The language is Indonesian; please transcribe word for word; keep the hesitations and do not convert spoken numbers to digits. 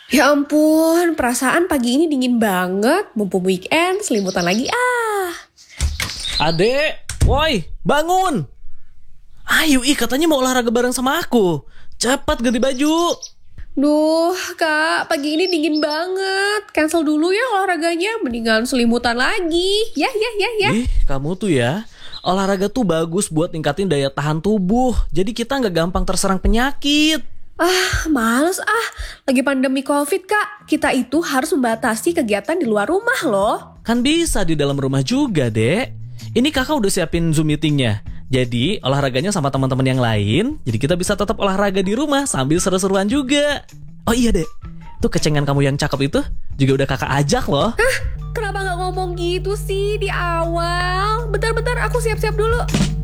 Ya ampun, perasaan pagi ini dingin banget. Mumpung weekend, selimutan lagi ah. Adek, woi, bangun. Ayo, ih katanya mau olahraga bareng sama aku. Cepat ganti baju. Duh, Kak, pagi ini dingin banget. Cancel dulu ya olahraganya, mendingan selimutan lagi. Ya, ya, ya, ya. Ih, kamu tuh ya, olahraga tuh bagus buat ningkatin daya tahan tubuh. Jadi kita nggak gampang terserang penyakit. Ah, males ah. Lagi pandemi COVID, Kak. Kita itu harus membatasi kegiatan di luar rumah loh. Kan bisa di dalam rumah juga, Dek. Ini kakak udah siapin Zoom meetingnya. Jadi olahraganya sama teman-teman yang lain. Jadi kita bisa tetap olahraga di rumah sambil seru-seruan juga. Oh iya, Dek. Tuh kecengan kamu yang cakep itu juga udah kakak ajak loh. Hah? Kenapa gak ngomong gitu sih di awal? Bentar-bentar, aku siap-siap dulu.